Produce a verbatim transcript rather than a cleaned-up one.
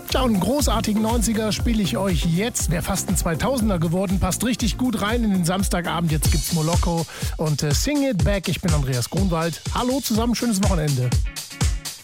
Tja, und einen großartigen neunziger spiele ich euch jetzt. Wäre fast ein zweitausender geworden, passt richtig gut rein in den Samstagabend. Jetzt gibt's Moloko und äh, Sing It Back. Ich bin Andreas Grunwald. Hallo zusammen, schönes Wochenende.